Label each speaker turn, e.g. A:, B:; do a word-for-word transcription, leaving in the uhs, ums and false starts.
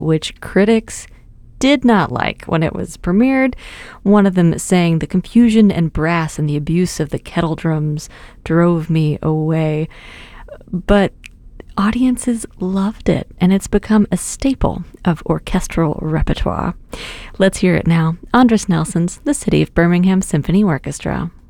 A: which critics did not like when it was premiered. One of them saying the confusion and brass and the abuse of the kettle drums drove me away. But audiences loved it, and it's become a staple of orchestral repertoire. Let's hear it now. Andris Nelson's The City of Birmingham Symphony Orchestra.